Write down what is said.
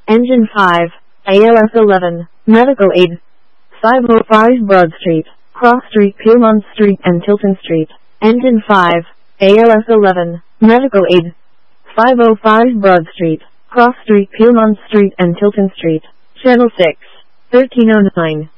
Engine 5, ALS 11, Medical Aid. 505 Broad Street, Cross Street, Piermont Street and Tilton Street. Engine 5, ALS 11, Medical Aid. 505 Broad Street, Cross Street, Piermont Street and Tilton Street. Channel 6, 1309.